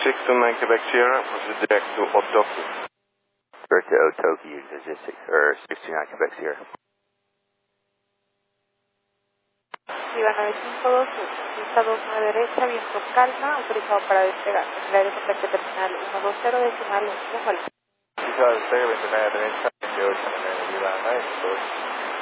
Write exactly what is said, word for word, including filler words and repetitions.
six two nine Quebec Sierra, proceed direct to Otoki. Direct to Otoki, Exit six, or six two nine Quebec Sierra. Viva nueve cinco dos, pista dos nueve derecha, viento calma, autorizado para despegar. El aeropuerto terminal uno dos cero, decimal uno. Pista de despegue veintinueve derecha, veintiocho, Viva nueve cinco dos.